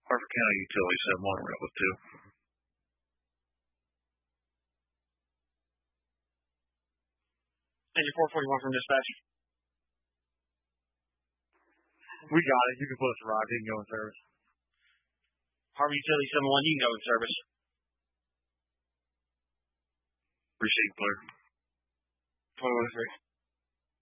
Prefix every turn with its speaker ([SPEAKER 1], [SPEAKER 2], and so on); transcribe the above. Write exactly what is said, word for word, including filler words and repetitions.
[SPEAKER 1] Harford County Utilities seven one, we're up with two.
[SPEAKER 2] Engine four forty-one from dispatch.
[SPEAKER 3] We got it. You can put us to rock. You can go in service.
[SPEAKER 2] Harvard Utility seven one, you can go in service.
[SPEAKER 1] Receive clear.
[SPEAKER 2] twenty-one oh three.